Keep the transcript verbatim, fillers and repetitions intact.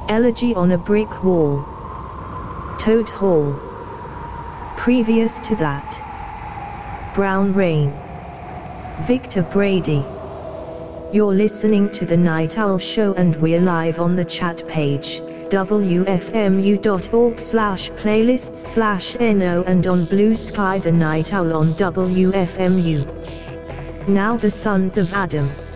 Elegy on a Brick Wall. Toad Hall. Previous to that. Brown Rain. Victor Brady. You're listening to The Night Owl Show and we're live on the chat page, w f m u dot org slash playlists slash no, and on Blue Sky The Night Owl on W F M U. Now the Sons of Adam.